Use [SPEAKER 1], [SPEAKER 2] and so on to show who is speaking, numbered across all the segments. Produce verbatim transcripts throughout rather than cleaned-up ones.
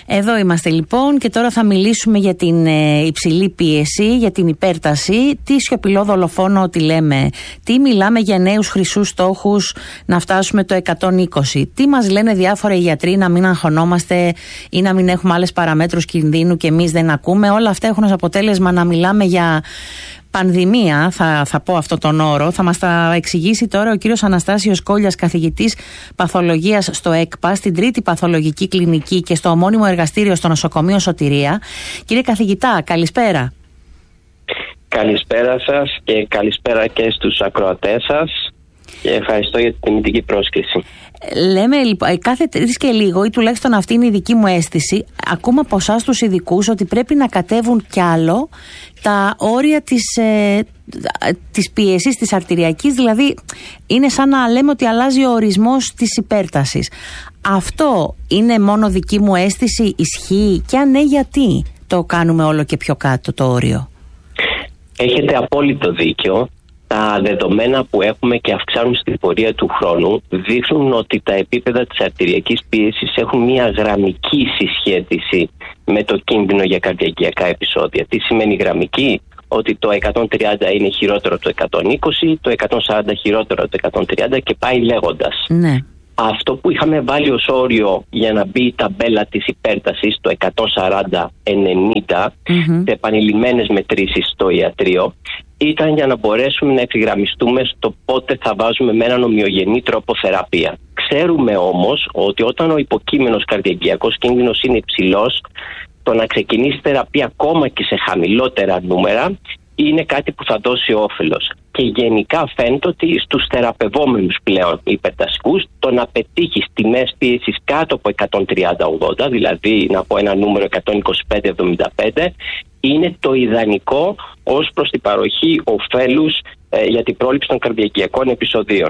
[SPEAKER 1] Εδώ είμαστε λοιπόν και τώρα θα μιλήσουμε για την ε, υψηλή πίεση, για την υπέρταση, τι σιωπηλό δολοφόνο ότι λέμε, τι μιλάμε για νέους χρυσούς στόχους να φτάσουμε το εκατόν είκοσι, τι μας λένε διάφοροι γιατροί να μην αγχωνόμαστε ή να μην έχουμε άλλες παραμέτρους κινδύνου και εμείς δεν ακούμε. Όλα αυτά έχουν ως αποτέλεσμα να μιλάμε για πανδημία, θα, θα πω αυτό τον όρο. Θα μας τα εξηγήσει τώρα ο κύριος Αναστάσιος Κόλλιας, καθηγητής παθολογίας στο ΕΚΠΑ, στην τρίτη παθολογική κλινική και στο ομώνυμο εργαστήριο στο νοσοκομείο Σωτηρία. Κύριε καθηγητά, καλησπέρα.
[SPEAKER 2] Καλησπέρα σας και καλησπέρα και στους ακροατές σας και ευχαριστώ για την τιμητική πρόσκληση.
[SPEAKER 1] Λέμε λοιπόν, κάθε τρεις και λίγο, ή τουλάχιστον αυτή είναι η δική μου αίσθηση, ακούμε από εσάς τους ειδικούς ότι πρέπει να κατέβουν κι άλλο τα όρια της, ε, της πίεσης, της αρτηριακής, δηλαδή είναι σαν να λέμε ότι αλλάζει ο ορισμός της υπέρτασης. Αυτό είναι μόνο δική μου αίσθηση, ισχύει, και αν ναι, γιατί το κάνουμε όλο και πιο κάτω το όριο?
[SPEAKER 2] Έχετε απόλυτο δίκιο. Τα δεδομένα που έχουμε και αυξάνουν στην πορεία του χρόνου δείχνουν ότι τα επίπεδα της αρτηριακής πίεσης έχουν μια γραμμική συσχέτιση με το κίνδυνο για καρδιακιακά επεισόδια. Τι σημαίνει γραμμική? Ότι το εκατόν τριάντα είναι χειρότερο από το εκατόν είκοσι, το εκατόν σαράντα χειρότερο από το εκατόν τριάντα και πάει λέγοντας.
[SPEAKER 1] Ναι.
[SPEAKER 2] Αυτό που είχαμε βάλει ως όριο για να μπει η ταμπέλα της υπέρτασης, το εκατόν σαράντα ενενήντα, mm-hmm. σε επανειλημμένες μετρήσεις στο ιατρείο, ήταν για να μπορέσουμε να ευθυγραμμιστούμε στο πότε θα βάζουμε με έναν ομοιογενή τρόπο θεραπεία. Ξέρουμε όμως ότι όταν ο υποκείμενος καρδιακιακός κίνδυνος είναι υψηλός, το να ξεκινήσει θεραπεία ακόμα και σε χαμηλότερα νούμερα είναι κάτι που θα δώσει όφελος. Και γενικά φαίνεται ότι στους θεραπευόμενους πλέον υπερτασικούς το να πετύχεις τιμές πίεσης κάτω από εκατόν τριάντα ογδόντα, δηλαδή να πω ένα νούμερο εκατόν είκοσι πέντε εβδομήντα πέντε, είναι το ιδανικό ως προς την παροχή ωφέλους ε, για την πρόληψη των καρδιακιακών επεισοδίων.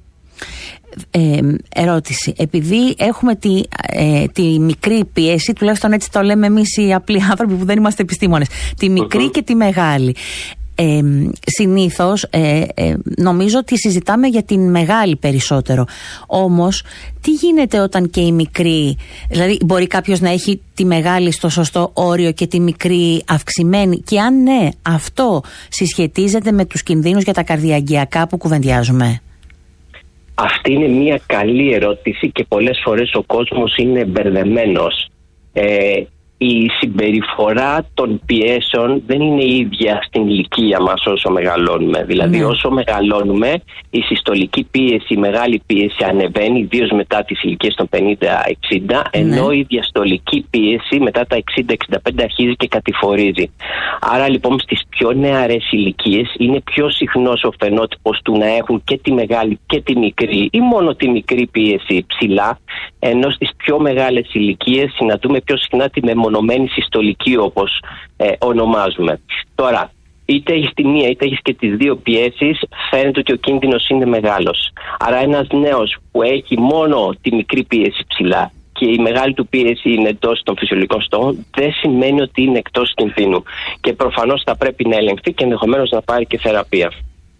[SPEAKER 1] Ε, ερώτηση. Επειδή έχουμε τη, ε, τη μικρή πίεση, τουλάχιστον έτσι το λέμε εμείς οι απλοί άνθρωποι που δεν είμαστε επιστήμονες, τη μικρή uh-huh. και τη μεγάλη. Ε, συνήθως ε, ε, νομίζω ότι συζητάμε για την μεγάλη περισσότερο. Όμως τι γίνεται όταν και η μικρή, δηλαδή μπορεί κάποιος να έχει τη μεγάλη στο σωστό όριο και τη μικρή αυξημένη, και αν ναι, αυτό συσχετίζεται με τους κινδύνους για τα καρδιαγγειακά που κουβεντιάζουμε?
[SPEAKER 2] Αυτή είναι μια καλή ερώτηση και πολλές φορές ο κόσμος είναι μπερδεμένος. Ε, η συμπεριφορά των πιέσεων δεν είναι ίδια στην ηλικία μας όσο μεγαλώνουμε. Δηλαδή, mm. όσο μεγαλώνουμε, η συστολική πίεση, η μεγάλη πίεση ανεβαίνει, ιδίως μετά τις ηλικίες των πενήντα εξήντα, ενώ mm. η διαστολική πίεση μετά τα εξήντα εξήντα πέντε αρχίζει και κατηφορίζει. Άρα λοιπόν στις πιο νεαρές ηλικίες είναι πιο συχνός ο φαινότυπος του να έχουν και τη μεγάλη και τη μικρή ή μόνο τη μικρή πίεση ψηλά, ενώ στις πιο μεγάλες ηλικίες συναντούμε πιο συχνά τη μεμονωμένη συστολική, όπως ε, ονομάζουμε. Τώρα, είτε έχεις τη μία είτε έχεις και τις δύο πιέσεις, φαίνεται ότι ο κίνδυνος είναι μεγάλος. Άρα ένας νέος που έχει μόνο τη μικρή πίεση ψηλά και η μεγάλη του πίεση είναι εντός των φυσιολογικών στόχων, δεν σημαίνει ότι είναι εκτός κινδύνου. Και προφανώς θα πρέπει να ελεγχθεί και ενδεχομένως να πάρει και θεραπεία.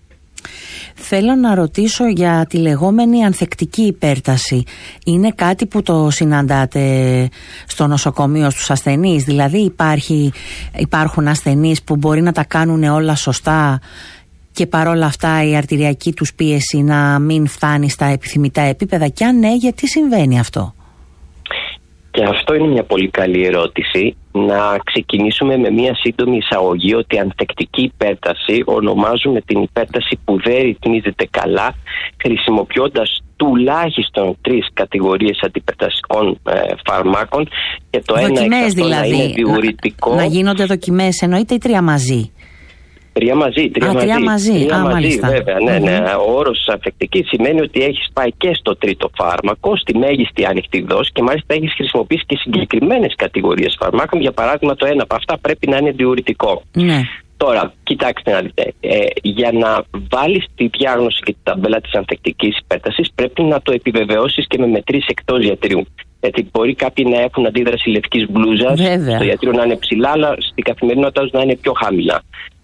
[SPEAKER 1] Θέλω να ρωτήσω για τη λεγόμενη ανθεκτική υπέρταση. Είναι κάτι που το συναντάτε στο νοσοκομείο στους ασθενείς? Δηλαδή υπάρχει, υπάρχουν ασθενείς που μπορεί να τα κάνουν όλα σωστά και παρόλα αυτά η αρτηριακή τους πίεση να μην φτάνει στα επιθυμητά επίπεδα, και αν ναι, γιατί συμβαίνει αυτό?
[SPEAKER 2] Και αυτό είναι μια πολύ καλή ερώτηση. Να ξεκινήσουμε με μια σύντομη εισαγωγή ότι ανθεκτική υπέρταση ονομάζουμε την υπέρταση που δεν ρυθμίζεται καλά, χρησιμοποιώντας τουλάχιστον τρεις κατηγορίες αντιπερτασικών ε, φαρμάκων, και το δοκιμές ένα εξ δηλαδή, να είναι διουρητικό. Να, να γίνονται δοκιμές, εννοείται, ή τρία μαζί? Τρία μαζί, τρία
[SPEAKER 1] Α,
[SPEAKER 2] μαζί.
[SPEAKER 1] Τρία μαζί,
[SPEAKER 2] τρία
[SPEAKER 1] Α,
[SPEAKER 2] μαζί
[SPEAKER 1] μάλιστα.
[SPEAKER 2] Βέβαια, ναι,
[SPEAKER 1] Mm-hmm.
[SPEAKER 2] ναι. Ο όρος ανθεκτική σημαίνει ότι έχεις πάει και στο τρίτο φάρμακο, στη μέγιστη ανοιχτή δόση, και μάλιστα έχεις χρησιμοποιήσει και συγκεκριμένες κατηγορίες φαρμάκων. Για παράδειγμα, το ένα από αυτά πρέπει να είναι διουρητικό.
[SPEAKER 1] Ναι.
[SPEAKER 2] Τώρα, κοιτάξτε να δείτε. Ε, για να βάλεις τη διάγνωση και την ταμπέλα της ανθεκτικής υπέρτασης, πρέπει να το επιβεβαιώσεις και με μετρήσεις εκτός ιατρείου. Γιατί μπορεί κάποιοι να έχουν αντίδραση λευκής μπλούζας, στο ιατρείο να είναι ψηλά, αλλά στην καθημερινότητά τους να είναι πιο χαμηλά.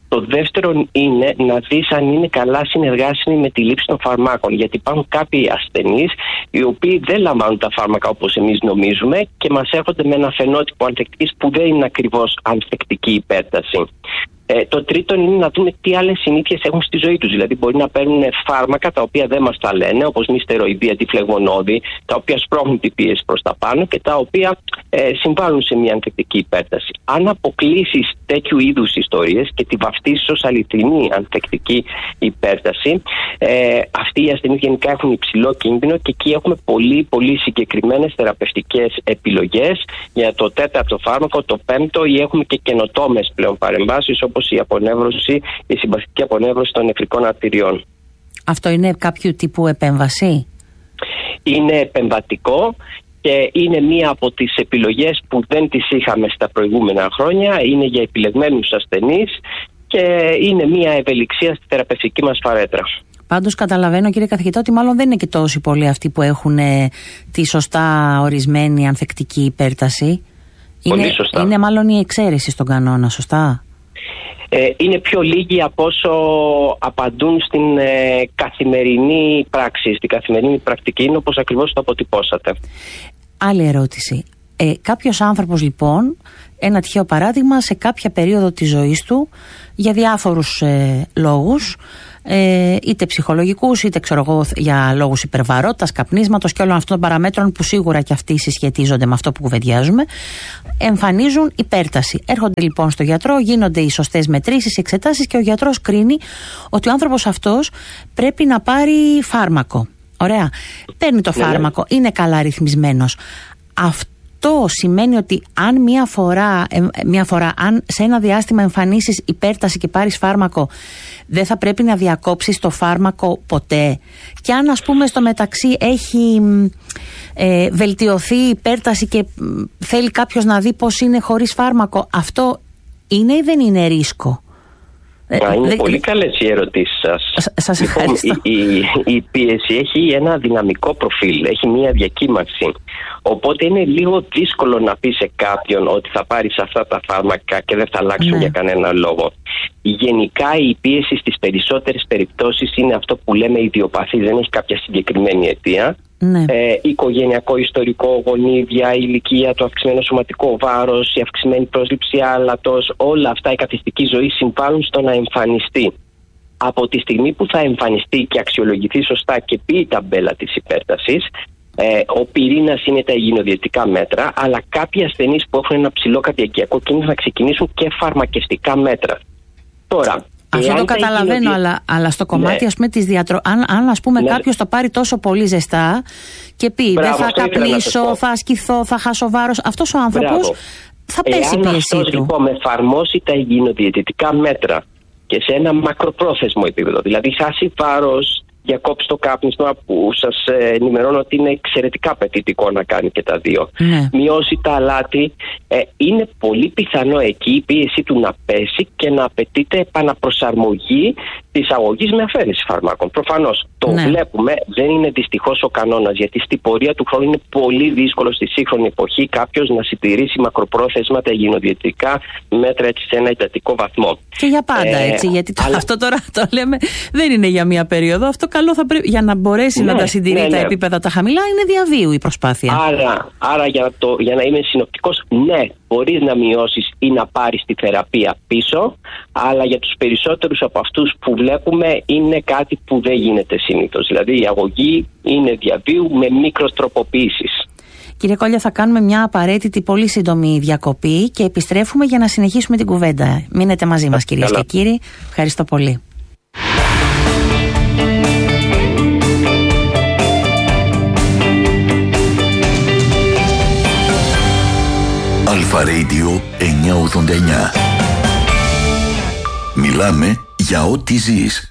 [SPEAKER 2] Το δεύτερο είναι να δεις αν είναι καλά συνεργάσιμοι με τη λήψη των φαρμάκων. Γιατί υπάρχουν κάποιοι ασθενείς οι οποίοι δεν λαμβάνουν τα φάρμακα όπως εμείς νομίζουμε και μας έρχονται με ένα φαινότυπο ανθεκτικής που δεν είναι ακριβώς ανθεκτική υπέρταση. Ε, το τρίτο είναι να δούμε τι άλλες συνήθειες έχουν στη ζωή τους. Δηλαδή, μπορεί να παίρνουν φάρμακα τα οποία δεν μας τα λένε, όπως μη στεροειδή, αντιφλεγμονώδη, τα οποία σπρώχνουν την πίεση προς τα πάνω και τα οποία ε, συμβάλλουν σε μια ανθεκτική υπέρταση. Αν αποκλείσεις τέτοιου είδους ιστορίες και τη βαφτίσεις ως αληθινή ανθεκτική υπέρταση, ε, αυτοί οι ασθενείς γενικά έχουν υψηλό κίνδυνο και εκεί έχουμε πολύ, πολύ συγκεκριμένες θεραπευτικές επιλογές για το τέταρτο φάρμακο, το πέμπτο, ή έχουμε και καινοτόμες πλέον παρεμβάσεις, όπως η απονεύρωση, η συμπαθητική απονεύρωση των νεφρικών αρτηριών.
[SPEAKER 1] Αυτό είναι κάποιο τύπου επέμβαση?
[SPEAKER 2] Είναι επεμβατικό και είναι μία από τις επιλογές που δεν τις είχαμε στα προηγούμενα χρόνια. Είναι για επιλεγμένους ασθενείς και είναι μία ευελιξία στη θεραπευτική μας φαρέτρα.
[SPEAKER 1] Πάντως καταλαβαίνω, κύριε καθηγητά, ότι μάλλον δεν είναι και τόσοι πολλοί αυτοί που έχουν ε, τη σωστά ορισμένη ανθεκτική υπέρταση.
[SPEAKER 2] Πολύ
[SPEAKER 1] είναι,
[SPEAKER 2] σωστά.
[SPEAKER 1] Είναι μάλλον η εξαίρεση στον κανόνα, σωστά?
[SPEAKER 2] Ε, είναι πιο λίγοι από όσο απαντούν στην ε, καθημερινή πράξη, στην καθημερινή πρακτική, είναι όπως ακριβώς το αποτυπώσατε.
[SPEAKER 1] Άλλη ερώτηση. Ε, κάποιος άνθρωπος λοιπόν, ένα τυχαίο παράδειγμα, σε κάποια περίοδο της ζωής του, για διάφορους ε, λόγους, ε, είτε ψυχολογικούς είτε ξέρω εγώ για λόγους υπερβαρότητας, καπνίσματος και όλων αυτών των παραμέτρων που σίγουρα και αυτοί συσχετίζονται με αυτό που κουβεντιάζουμε, εμφανίζουν υπέρταση. Έρχονται λοιπόν στο γιατρό, γίνονται οι σωστές μετρήσεις, οι εξετάσεις και ο γιατρός κρίνει ότι ο άνθρωπος αυτός πρέπει να πάρει φάρμακο. Ωραία. Παίρνει το φάρμακο, είναι καλά ρυθμισμένος. Αυτό σημαίνει ότι αν μία φορά, μία φορά αν σε ένα διάστημα εμφανίσεις υπέρταση και πάρεις φάρμακο, δεν θα πρέπει να διακόψεις το φάρμακο ποτέ? Και αν ας πούμε στο μεταξύ έχει ε, βελτιωθεί η υπέρταση και θέλει κάποιος να δει πώς είναι χωρίς φάρμακο, αυτό είναι ή δεν είναι ρίσκο?
[SPEAKER 2] Α, είναι
[SPEAKER 1] Δε...
[SPEAKER 2] πολύ καλές οι ερωτήσεις σας.
[SPEAKER 1] Σας
[SPEAKER 2] λοιπόν,
[SPEAKER 1] ευχαριστώ.
[SPEAKER 2] Η, η, η πίεση έχει ένα δυναμικό προφίλ, έχει μια διακύμανση. Οπότε είναι λίγο δύσκολο να πει σε κάποιον ότι θα πάρεις αυτά τα φάρμακα και δεν θα αλλάξουν ναι. για κανένα λόγο. Γενικά η πίεση στις περισσότερες περιπτώσεις είναι αυτό που λέμε ιδιοπαθή, δεν έχει κάποια συγκεκριμένη αιτία. Ναι. Ε, οικογενειακό, ιστορικό, γονίδια, ηλικία, το αυξημένο σωματικό βάρος, η αυξημένη πρόσληψη άλατος, όλα αυτά η καθιστική ζωή συμβάλλουν στο να εμφανιστεί. Από τη στιγμή που θα εμφανιστεί και αξιολογηθεί σωστά και πει η ταμπέλα της υπέρτασης, ε, ο πυρήνας είναι τα υγειοδιαιτητικά μέτρα, αλλά κάποιοι ασθενείς που έχουν ένα ψηλό καρδιακιακό κίνδυνο θα ξεκινήσουν και φαρμακευτικά μέτρα. Τώρα,
[SPEAKER 1] αυτό το καταλαβαίνω, υγιεινοδια... αλλά, αλλά στο κομμάτι ναι. ας πούμε της διατρο... αν, αν ας πούμε ναι. κάποιος το πάρει τόσο πολύ ζεστά και πει Μπράβο, δεν θα καπνίσω, θα ασκηθώ, θα χάσω βάρος, αυτός ο άνθρωπος Μπράβο. θα πέσει η πίεση
[SPEAKER 2] αυτός,
[SPEAKER 1] του.
[SPEAKER 2] Λοιπόν, εφαρμόσει τα υγιεινοδιαιτητικά μέτρα και σε ένα μακροπρόθεσμο επίπεδο, δηλαδή χάσει βάρος, διακόψει το κάπνισμα που σας ενημερώνω ότι είναι εξαιρετικά απαιτητικό να κάνει και τα δύο. Ναι. Μειώσει τα αλάτι. Ε, είναι πολύ πιθανό εκεί η πίεση του να πέσει και να απαιτείται επαναπροσαρμογή της αγωγής με αφαίρεση φαρμάκων. Προφανώς το ναι. βλέπουμε, δεν είναι δυστυχώς ο κανόνας, γιατί στην πορεία του χρόνου είναι πολύ δύσκολο στη σύγχρονη εποχή κάποιος να συντηρήσει μακροπρόθεσμα τα υγιεινοδιαιτητικά μέτρα έτσι σε ένα εντατικό βαθμό.
[SPEAKER 1] Και για πάντα ε, έτσι, γιατί αλλά... αυτό τώρα το λέμε δεν είναι για μία περίοδο. Αυτό καλό θα πρέπει για να μπορέσει ναι, να τα συντηρεί ναι, ναι. τα επίπεδα τα χαμηλά, είναι διαβίου η προσπάθεια.
[SPEAKER 2] Άρα, άρα για, το, για να είμαι συνοπτικός, ναι, μπορείς να μειώσεις ή να πάρεις τη θεραπεία πίσω, αλλά για τους περισσότερους από αυτούς που βλέπουμε είναι κάτι που δεν γίνεται συνήθως. Δηλαδή η αγωγή είναι διαβίου με μικροτροποποιήσεις.
[SPEAKER 1] Κύριε Κόλλια, θα κάνουμε μια απαραίτητη πολύ σύντομη διακοπή και επιστρέφουμε για να συνεχίσουμε την κουβέντα. Μείνετε μαζί μας κυρίες και κύριοι. Ευχαριστώ πολύ.
[SPEAKER 3] Αλφα Radio εννιακόσια ογδόντα εννιά. Μιλάμε για ό,τι ζεις.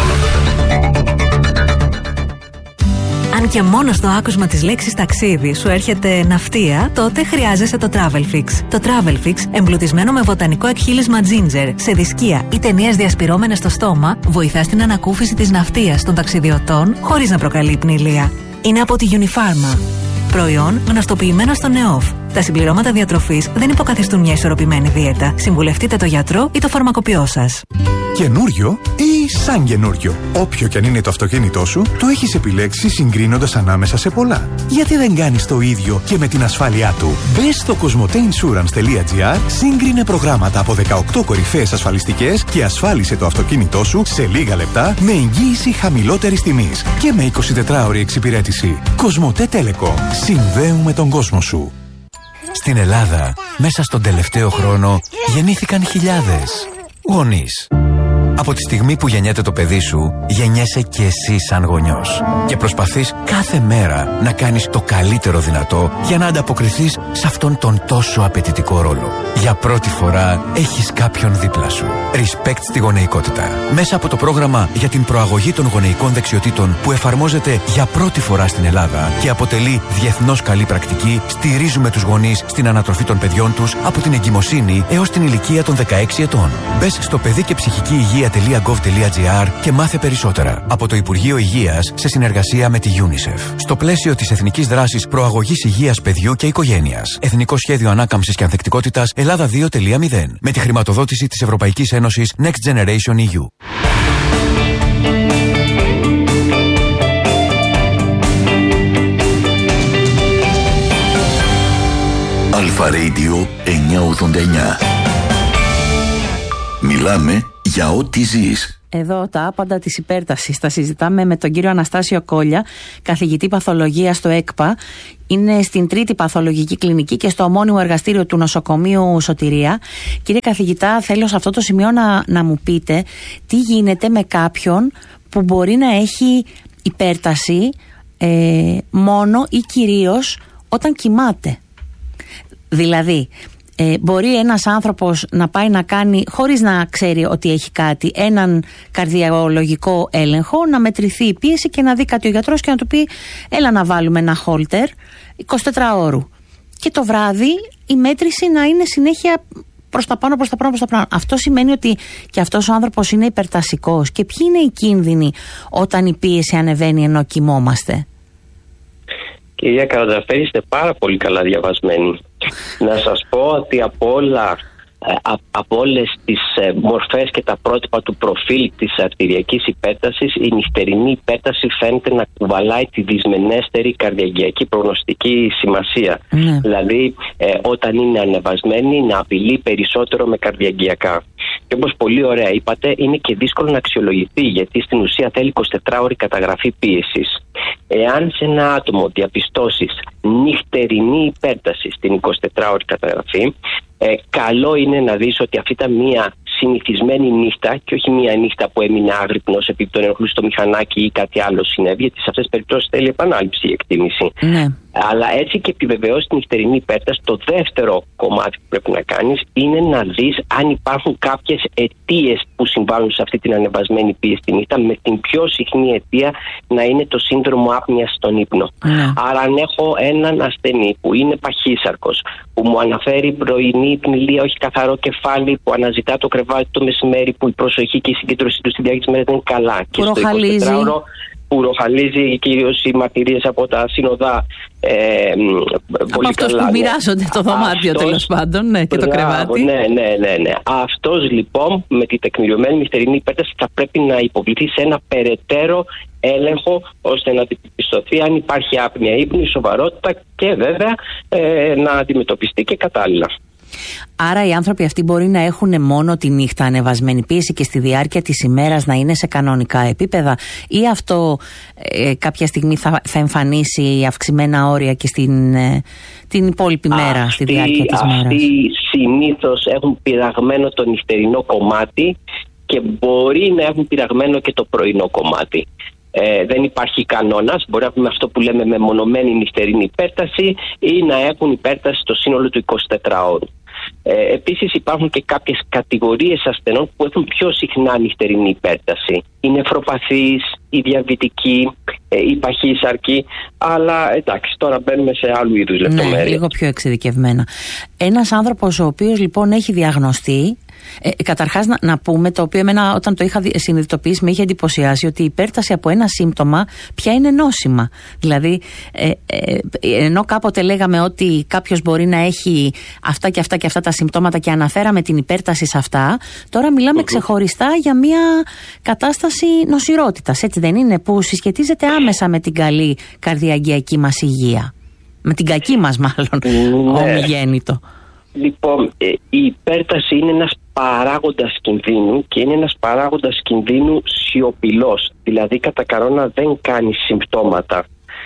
[SPEAKER 4] Αν και μόνο στο άκουσμα της λέξης ταξίδι σου έρχεται ναυτία, τότε χρειάζεσαι το Travelfix. Το Travelfix, εμπλουτισμένο με βοτανικό εκχύλισμα ginger, σε δισκία ή ταινίες διασπυρώμενες στο στόμα, βοηθά στην ανακούφιση της ναυτίας των ταξιδιωτών χωρίς να προκαλεί πνηλία. Είναι από τη Unifarma. Προϊόν γνωστοποιημένο στο ΝΕΟΦ. Τα συμπληρώματα διατροφής δεν υποκαθιστούν μια ισορροπημένη δίαιτα. Συμβουλευτείτε το γιατρό ή το φαρμακοποιό σας.
[SPEAKER 5] Καινούριο ή σαν καινούριο. Όποιο κι αν είναι το αυτοκίνητό σου, το έχεις επιλέξει συγκρίνοντας ανάμεσα σε πολλά. Γιατί δεν κάνεις το ίδιο και με την ασφάλειά του? Μπες στο κοσμοτέινσουρανς τελεία τζι άρ, σύγκρινε προγράμματα από δεκαοκτώ κορυφαίες ασφαλιστικές και ασφάλισε το αυτοκίνητό σου σε λίγα λεπτά με εγγύηση χαμηλότερης τιμής και με εικοσιτετράωρη εξυπηρέτηση. Κοσμοτέ Telecom. Συνδέουμε τον κόσμο σου.
[SPEAKER 6] Στην Ελλάδα, μέσα στον τελευταίο χρόνο, γεννήθηκαν χιλιάδες γονείς. Από τη στιγμή που γεννιέται το παιδί σου, γεννιέσαι και εσύ σαν γονιός. Και προσπαθείς κάθε μέρα να κάνεις το καλύτερο δυνατό για να ανταποκριθείς σε αυτόν τον τόσο απαιτητικό ρόλο. Για πρώτη φορά έχεις κάποιον δίπλα σου. Respect στη γονεϊκότητα. Μέσα από το πρόγραμμα για την προαγωγή των γονεϊκών δεξιοτήτων που εφαρμόζεται για πρώτη φορά στην Ελλάδα και αποτελεί διεθνώς καλή πρακτική, στηρίζουμε τους γονείς στην ανατροφή των παιδιών τους από την εγκυμοσύνη έως την ηλικία των δεκαέξι ετών. Μπες στο παιδί και ψυχική υγεία τελεία γκοβ τελεία τζι άρ και μάθε περισσότερα. Από το Υπουργείο Υγείας σε συνεργασία με τη UNICEF. Στο πλαίσιο της Εθνικής Δράσης Προαγωγής Υγείας Παιδιού και Οικογένειας. Εθνικό Σχέδιο Ανάκαμψης και Ανθεκτικότητας Ελλάδα δύο τελεία μηδέν. Με τη χρηματοδότηση της Ευρωπαϊκής Ένωσης Next Generation ι γιου.
[SPEAKER 3] Αλφα Radio εννιακόσια ογδόντα εννιά. Μιλάμε για ό,τι ζεις.
[SPEAKER 1] Εδώ τα άπαντα της υπέρτασης τα συζητάμε με τον κύριο Αναστάσιο Κόλια, καθηγητή παθολογίας στο ΕΚΠΑ. Είναι στην τρίτη παθολογική κλινική και στο ομώνυμο εργαστήριο του νοσοκομείου Σωτηρία. Κύριε καθηγητά, θέλω σε αυτό το σημείο να, να μου πείτε τι γίνεται με κάποιον που μπορεί να έχει υπέρταση ε, μόνο ή κυρίως όταν κοιμάται. Δηλαδή, Ε, μπορεί ένας άνθρωπος να πάει να κάνει, χωρίς να ξέρει ότι έχει κάτι, έναν καρδιολογικό έλεγχο, να μετρηθεί η πίεση και να δει κάτι ο γιατρός και να του πει έλα να βάλουμε ένα χόλτερ εικοσιτετράωρου. Και το βράδυ η μέτρηση να είναι συνέχεια προς τα πάνω, προς τα πάνω, προς τα πάνω. Αυτό σημαίνει ότι και αυτός ο άνθρωπος είναι υπερτασικός. Και ποιοι είναι οι κίνδυνοι όταν η πίεση ανεβαίνει ενώ κοιμόμαστε?
[SPEAKER 2] Κυρία Καρατζαφέρη, είστε πάρα πολύ καλά διαβασμένοι. Να σας πω ότι από όλα, από όλες τις μορφές και τα πρότυπα του προφίλ της αρτηριακής υπέρτασης, η νυχτερινή υπέρταση φαίνεται να κουβαλάει τη δυσμενέστερη καρδιαγγειακή προγνωστική σημασία. Ναι. Δηλαδή, ε, όταν είναι ανεβασμένη, να απειλεί περισσότερο με καρδιαγγειακά. Και όπως πολύ ωραία είπατε, είναι και δύσκολο να αξιολογηθεί, γιατί στην ουσία θέλει εικοσιτετράωρη καταγραφή πίεσης. Εάν σε ένα άτομο διαπιστώσεις νυχτερινή υπέρταση στην εικοσιτετράωρη καταγραφή, ε, καλό είναι να δεις ότι αυτή ήταν μία συνηθισμένη νύχτα και όχι μία νύχτα που έμεινε άγρυπνος επειδή τον ενοχλούσε το μηχανάκι ή κάτι άλλο συνέβη, γιατί σε αυτές τις περιπτώσεις θέλει επανάληψη η εκτίμηση. Ναι. Αλλά έτσι και επιβεβαιώσει την νυχτερινή υπέρταση, το δεύτερο κομμάτι που πρέπει να κάνεις είναι να δεις αν υπάρχουν κάποιες αιτίες που συμβάλλουν σε αυτή την ανεβασμένη πίεση τη νύχτα, με την πιο συχνή αιτία να είναι το σύνδρομο άπνοιας στον ύπνο. Ναι. Άρα αν έχω έναν ασθενή που είναι παχύσαρκος, που μου αναφέρει πρωινή πνηλία, όχι καθαρό κεφάλι, που αναζητά το κρεβάτι το μεσημέρι, που η προσοχή και η συγκέντρωσή του στη διάρκεια της μέρας δεν είναι καλά, και στο εικοσιτετράωρο που ροχαλίζει κυρίως οι μαρτυρίες από τα σύνοδα. Ε,
[SPEAKER 1] από αυτός που μοιράζονται το δωμάτιο, τέλος πάντων, ναι, και το κρεβάτι.
[SPEAKER 2] Ναι, ναι, ναι, ναι. Αυτός λοιπόν με τη τεκμηριωμένη νυχτερινή υπέρταση θα πρέπει να υποβληθεί σε ένα περαιτέρω έλεγχο, ώστε να διαπιστωθεί αν υπάρχει άπνοια ύπνου, σοβαρότητα και βέβαια ε, να αντιμετωπιστεί και κατάλληλα.
[SPEAKER 1] Άρα οι άνθρωποι αυτοί μπορεί να έχουν μόνο τη νύχτα ανεβασμένη πίεση και στη διάρκεια της ημέρας να είναι σε κανονικά επίπεδα, ή αυτό ε, κάποια στιγμή θα, θα εμφανίσει αυξημένα όρια και στην ε, την υπόλοιπη μέρα, αυτή, στη διάρκεια της
[SPEAKER 2] αυτοί
[SPEAKER 1] μέρας?
[SPEAKER 2] Αυτοί συνήθως έχουν πειραγμένο το νυχτερινό κομμάτι και μπορεί να έχουν πειραγμένο και το πρωινό κομμάτι. Ε, δεν υπάρχει κανόνας, μπορεί να έχουμε αυτό που λέμε μεμονωμένη νυχτερινή υπέρταση ή να έχουν υπέρταση στο σύνολο του εικοσιτετράωρου. Ε, επίσης υπάρχουν και κάποιες κατηγορίες ασθενών που έχουν πιο συχνά νυχτερινή υπέρταση. Οι νεφροπαθείς, οι διαβητικοί, ε, οι παχύσαρκοι, αλλά εντάξει, τώρα μπαίνουμε σε άλλου είδους λεπτομέρειες.
[SPEAKER 1] Ναι, λίγο πιο εξειδικευμένα. Ένας άνθρωπος ο οποίος λοιπόν έχει διαγνωστεί Ε, καταρχάς να, να πούμε, το οποίο εμένα όταν το είχα συνειδητοποιήσει με είχε εντυπωσιάσει, ότι η υπέρταση από ένα σύμπτωμα πια είναι νόσημα. Δηλαδή, ε, ε, ενώ κάποτε λέγαμε ότι κάποιος μπορεί να έχει αυτά και αυτά και αυτά τα συμπτώματα και αναφέραμε την υπέρταση σε αυτά, τώρα μιλάμε mm-hmm. ξεχωριστά για μια κατάσταση νοσηρότητας, έτσι δεν είναι, που συσχετίζεται άμεσα με την καλή καρδιαγγειακή μας υγεία. Με την κακή μας μάλλον, ναι. ομιγέννητο.
[SPEAKER 2] Λοιπόν, η υπέρταση είναι ένας παράγοντας κινδύνου και είναι ένας παράγοντας κινδύνου σιωπηλός. Δηλαδή κατά κανόνα δεν κάνει συμπτώματα.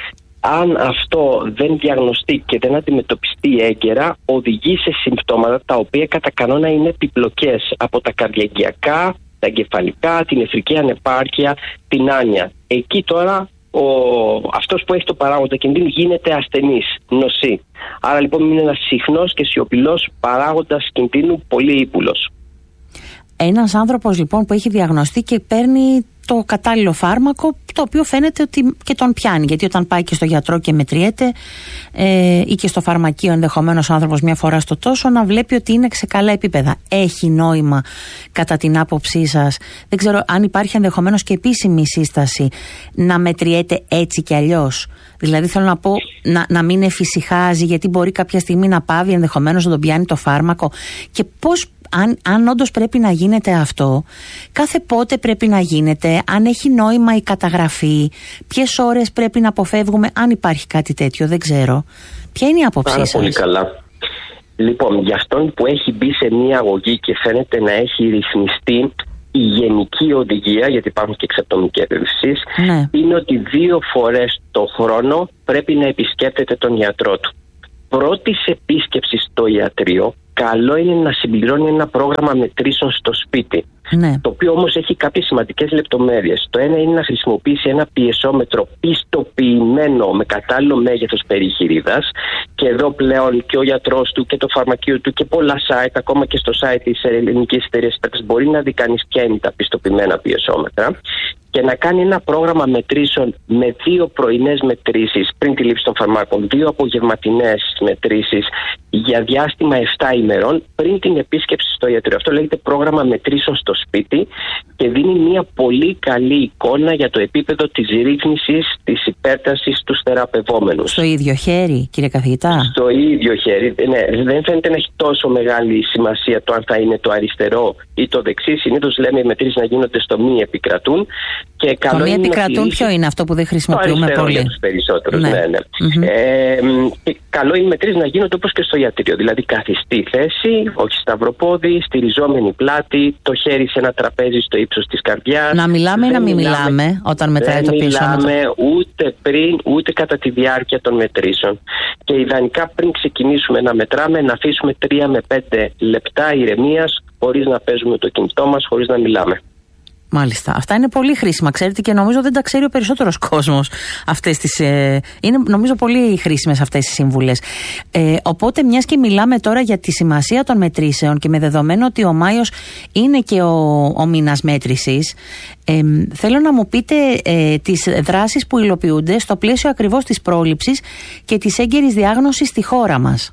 [SPEAKER 2] Αν αυτό δεν διαγνωστεί και δεν αντιμετωπιστεί έγκαιρα, οδηγεί σε συμπτώματα τα οποία κατά κανόνα είναι επιπλοκές από τα καρδιαγγειακά, τα εγκεφαλικά, την νεφρική ανεπάρκεια, την άνοια. Εκεί τώρα ο, αυτός που έχει το παράγοντα κινδύνου γίνεται ασθενής, νοσή. Άρα λοιπόν είναι ένας συχνός και σιωπηλός παράγοντας κινδύνου, πολύ ύπουλος.
[SPEAKER 1] Ένας άνθρωπος λοιπόν που έχει διαγνωστεί και παίρνει το κατάλληλο φάρμακο, το οποίο φαίνεται ότι και τον πιάνει, γιατί όταν πάει και στο γιατρό και μετριέται ε, ή και στο φαρμακείο ενδεχομένως ο άνθρωπος μια φορά στο τόσο, να βλέπει ότι είναι σε καλά επίπεδα. Έχει νόημα κατά την άποψή σας, δεν ξέρω αν υπάρχει ενδεχομένως και επίσημη σύσταση, να μετριέται έτσι και αλλιώς? Δηλαδή θέλω να πω να, να μην εφησυχάζει, γιατί μπορεί κάποια στιγμή να πάβει ενδεχομένως να τον πιάνει το φάρμακο, και πώς, αν, αν όντως πρέπει να γίνεται αυτό, κάθε πότε πρέπει να γίνεται, αν έχει νόημα η καταγραφή, ποιες ώρες πρέπει να αποφεύγουμε, αν υπάρχει κάτι τέτοιο, δεν ξέρω. Ποια είναι η άποψή σας?
[SPEAKER 2] Πάρα πολύ καλά. Λοιπόν, για αυτόν που έχει μπει σε μία αγωγή και φαίνεται να έχει ρυθμιστεί η γενική οδηγία, γιατί υπάρχουν και εξατομικές ρυθμίσεις, ναι. είναι ότι δύο φορές το χρόνο πρέπει να επισκέπτεται τον γιατρό του. Πρώτης επίσκεψης στο ιατρείο, καλό είναι να συμπληρώνει ένα πρόγραμμα μετρήσεων στο σπίτι. Ναι. Το οποίο όμως έχει κάποιες σημαντικές λεπτομέρειες. Το ένα είναι να χρησιμοποιήσει ένα πιεσόμετρο πιστοποιημένο με κατάλληλο μέγεθος περιχειρίδας, και εδώ πλέον και ο γιατρός του και το φαρμακείο του και πολλά site, ακόμα και στο site της ελληνικής εταιρείας μπορεί να δει κανείς ποια είναι τα πιστοποιημένα πιεσόμετρα, και να κάνει ένα πρόγραμμα μετρήσεων με δύο πρωινές μετρήσεις πριν τη λήψη των φαρμάκων, δύο απογευματινές μετρήσεις για διάστημα επτά ημερών πριν την επίσκεψη στο ιατρείο. Αυτό λέγεται πρόγραμμα μετρήσεων στο σπίτι και δίνει μια πολύ καλή εικόνα για το επίπεδο της ρύθμισης της υπέρτασης στους θεραπευόμενους.
[SPEAKER 1] Στο ίδιο χέρι, κύριε καθηγητά?
[SPEAKER 2] Στο ίδιο χέρι. Ναι, δεν φαίνεται να έχει τόσο μεγάλη σημασία το αν θα είναι το αριστερό ή το δεξί. Συνήθως λέμε οι μετρήσεις να γίνονται στο μη επικρατούν. Και
[SPEAKER 1] το μη επικρατούν λύση... ποιο είναι αυτό που δεν χρησιμοποιούμε πολύ?
[SPEAKER 2] Για τους περισσότερους,
[SPEAKER 1] ναι.
[SPEAKER 2] ναι, ναι.
[SPEAKER 1] Mm-hmm.
[SPEAKER 2] Ε, και καλό είναι οι μετρήσεις να γίνονται όπως και στο ιατρείο. Δηλαδή καθιστή θέση, όχι σταυροπόδι, στηριζόμενη πλάτη, το χέρι σε ένα τραπέζι στο ύψος της καρδιάς.
[SPEAKER 1] Να μιλάμε ή να μην μιλάμε, μιλάμε όταν μετράει το πιεσόμετρο?
[SPEAKER 2] Δεν μιλάμε ούτε πριν ούτε κατά τη διάρκεια των μετρήσεων. Και ιδανικά πριν ξεκινήσουμε να μετράμε, να αφήσουμε τρία με πέντε λεπτά ηρεμίας, χωρίς να παίζουμε το κινητό μας, χωρίς να μιλάμε.
[SPEAKER 1] Μάλιστα. Αυτά είναι πολύ χρήσιμα, ξέρετε, και νομίζω δεν τα ξέρει ο περισσότερος κόσμος αυτές τις. Ε, είναι νομίζω πολύ χρήσιμες αυτές τις σύμβουλες. Ε, οπότε, μιας και μιλάμε τώρα για τη σημασία των μετρήσεων και με δεδομένο ότι ο Μάιος είναι και ο, ο μήνας μέτρησης, ε, θέλω να μου πείτε ε, τις δράσεις που υλοποιούνται στο πλαίσιο ακριβώς της πρόληψης και της έγκαιρης διάγνωσης στη χώρα μας.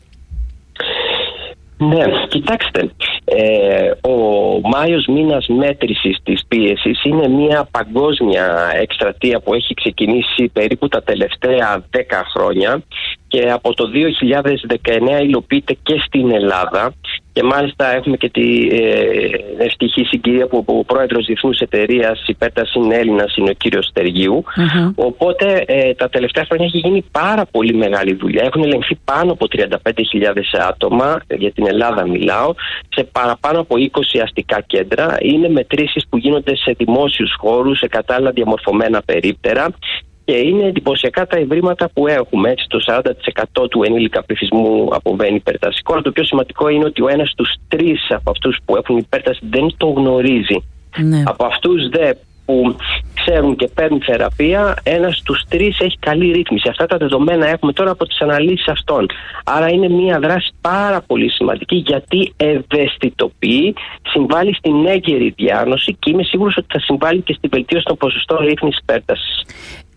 [SPEAKER 2] Ναι, κοιτάξτε, ε, ο Μάιος μήνας μέτρησης της πίεσης είναι μια παγκόσμια εκστρατεία που έχει ξεκινήσει περίπου τα τελευταία δέκα χρόνια και από το δύο χιλιάδες δεκαεννέα υλοποιείται και στην Ελλάδα. Και μάλιστα έχουμε και τη ε, ευτυχή συγκυρία που ο πρόεδρος Διεθνούς Εταιρείας Υπέρταση είναι Έλληνας, είναι ο κύριος Στεργίου. Mm-hmm. Οπότε ε, τα τελευταία χρόνια έχει γίνει πάρα πολύ μεγάλη δουλειά. Έχουν ελεγχθεί πάνω από τριάντα πέντε χιλιάδες άτομα, για την Ελλάδα μιλάω, σε παραπάνω από είκοσι αστικά κέντρα. Είναι μετρήσεις που γίνονται σε δημόσιους χώρους, σε κατάλληλα διαμορφωμένα περίπτερα. Και είναι εντυπωσιακά τα ευρήματα που έχουμε. Έτσι, το σαράντα τοις εκατό του ενήλικα πληθυσμού αποβαίνει υπερτασικό. Αλλά το πιο σημαντικό είναι ότι ο ένας στους τρεις από αυτούς που έχουν υπέρταση δεν το γνωρίζει. Ναι. Από αυτούς δε που ξέρουν και παίρνουν θεραπεία, ένας στους τρεις έχει καλή ρύθμιση. Αυτά τα δεδομένα έχουμε τώρα από τις αναλύσεις αυτών. Άρα είναι μια δράση πάρα πολύ σημαντική, γιατί ευαισθητοποιεί, συμβάλλει στην έγκαιρη διάγνωση και είμαι σίγουρος ότι θα συμβάλλει και στην βελτίωση των ποσοστών ρύθμισης υπέρτασης.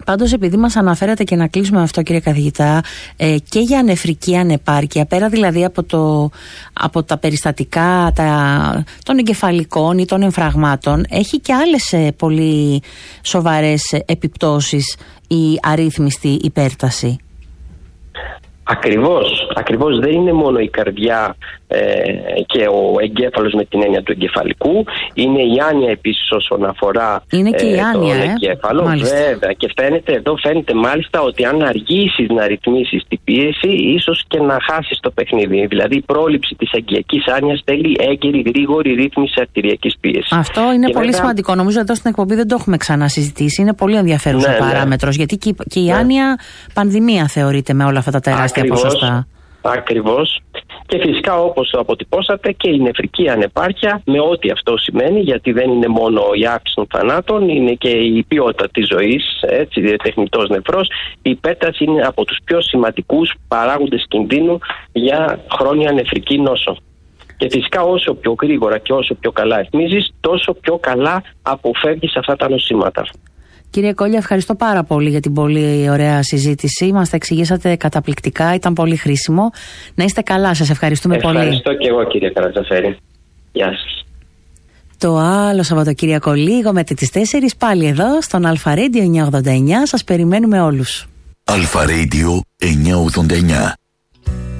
[SPEAKER 1] Πάντως, επειδή μας αναφέρατε, και να κλείσουμε αυτό, κύριε καθηγητά, ε, και για νεφρική ανεπάρκεια, πέρα δηλαδή από, το, από τα περιστατικά τα, των εγκεφαλικών ή των εμφραγμάτων, έχει και άλλες ε, πολύ σοβαρές επιπτώσεις η αρρύθμιστη υπέρταση.
[SPEAKER 2] Ακριβώς, ακριβώς δεν είναι μόνο η καρδιά ε, και ο εγκέφαλος με την έννοια του εγκεφαλικού, είναι η άνοια επίσης όσον αφορά
[SPEAKER 1] είναι και η άνοια,
[SPEAKER 2] τον
[SPEAKER 1] ε,
[SPEAKER 2] εγκέφαλο,
[SPEAKER 1] μάλιστα.
[SPEAKER 2] Βέβαια, και φαίνεται εδώ φαίνεται μάλιστα ότι αν αργήσεις να ρυθμίσεις την πίεση, ίσως και να χάσεις το παιχνίδι. Δηλαδή η πρόληψη της εγκυακής άνοιας θέλει έγκαιρη, γρήγορη ρύθμιση αρτηριακής πίεσης.
[SPEAKER 1] Αυτό είναι
[SPEAKER 2] και
[SPEAKER 1] πολύ βέβαια σημαντικό. Νομίζω εδώ στην εκπομπή δεν το έχουμε ξανασυζητήσει. Είναι πολύ ενδιαφέρουσα ναι, παράμετρος, ναι. γιατί και, και η ναι. άνοια πανδημία θεωρείται με όλα αυτά τα τεράστια
[SPEAKER 2] Ακριβώς,
[SPEAKER 1] ποσοστά.
[SPEAKER 2] Ακριβώς. Και φυσικά, όπως το αποτυπώσατε, και η νεφρική ανεπάρκεια, με ό,τι αυτό σημαίνει, γιατί δεν είναι μόνο η αύξηση των θανάτων, είναι και η ποιότητα της ζωής, έτσι, τεχνητός νεφρός. Η υπέρταση είναι από τους πιο σημαντικούς παράγοντες κινδύνου για χρόνια νεφρική νόσο. Και φυσικά, όσο πιο γρήγορα και όσο πιο καλά ρυθμίζεις, τόσο πιο καλά αποφεύγεις αυτά τα νοσήματα.
[SPEAKER 1] Κύριε Κόλλια, ευχαριστώ πάρα πολύ για την πολύ ωραία συζήτηση. Μας τα εξηγήσατε καταπληκτικά, ήταν πολύ χρήσιμο. Να είστε καλά, σας ευχαριστούμε
[SPEAKER 2] ευχαριστώ
[SPEAKER 1] πολύ.
[SPEAKER 2] Ευχαριστώ και εγώ, κύριε Καρατζαφέρη. Γεια σας.
[SPEAKER 1] Το άλλο Σαββατοκύριακο λίγο μετά τις τέσσερις, πάλι εδώ στον Αλφα Radio εννιακόσια ογδόντα εννιά. Σας περιμένουμε όλους.
[SPEAKER 3] Αλφα Radio εννιακόσια ογδόντα εννιά.